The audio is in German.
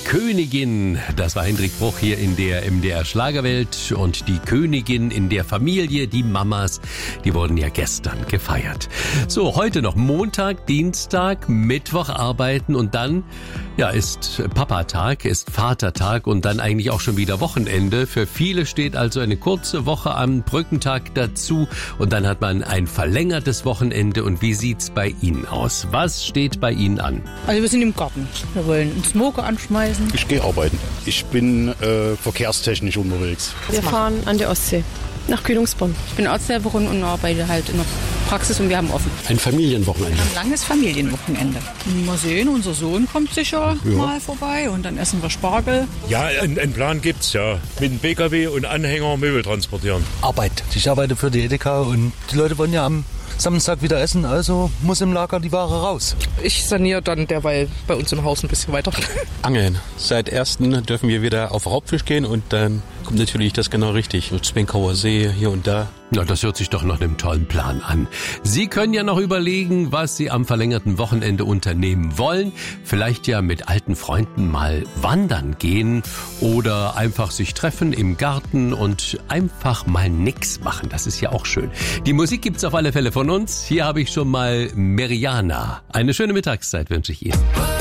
Königin. Das war Hendrik Bruch hier in der MDR Schlagerwelt. Und die Königin in der Familie, die Mamas, die wurden ja gestern gefeiert. So, heute noch Montag, Dienstag, Mittwoch arbeiten und dann, ja, ist Papatag, ist Vatertag und dann eigentlich auch schon wieder Wochenende. Für viele steht also eine kurze Woche am Brückentag dazu und dann hat man ein verlängertes Wochenende. Und wie sieht's bei Ihnen aus? Was steht bei Ihnen an? Also wir sind im Garten. Wir wollen einen Smoker anschmeißen. Ich gehe arbeiten. Ich bin verkehrstechnisch unterwegs. Wir fahren an der Ostsee nach Kühlungsborn. Ich bin Arzthelferin und arbeite halt in der Praxis und wir haben offen. Ein Familienwochenende. Ein langes Familienwochenende. Mal sehen, unser Sohn kommt sicher mal vorbei und dann essen wir Spargel. Ja, einen Plan gibt's ja. Mit dem PKW und Anhänger Möbel transportieren. Arbeit. Ich arbeite für die Edeka und die Leute wollen ja am Samstag wieder essen, also muss im Lager die Ware raus. Ich saniere dann derweil bei uns im Haus ein bisschen weiter. Angeln. Seit 1. dürfen wir wieder auf Raubfisch gehen und dann kommt natürlich das genau richtig. Zwinkauer See hier und da. Na, das hört sich doch nach einem tollen Plan an. Sie können ja noch überlegen, was Sie am verlängerten Wochenende unternehmen wollen. Vielleicht ja mit alten Freunden mal wandern gehen oder einfach sich treffen im Garten und einfach mal nix machen. Das ist ja auch schön. Die Musik gibt's auf alle Fälle von uns. Hier habe ich schon mal Meriana. Eine schöne Mittagszeit wünsche ich Ihnen.